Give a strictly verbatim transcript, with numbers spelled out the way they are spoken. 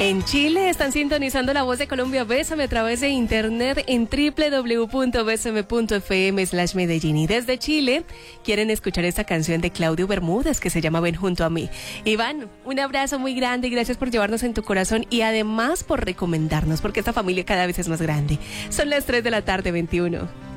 En Chile están sintonizando La Voz de Colombia. Bésame a través de internet en doble u doble u doble u punto bésame punto efe eme slash Medellín. Y desde Chile quieren escuchar esta canción de Claudio Bermúdez que se llama Ven junto a mí. Iván, un abrazo muy grande y gracias por llevarnos en tu corazón y además por recomendarnos, porque esta familia cada vez es más grande. Son las tres de la tarde, veintiuno.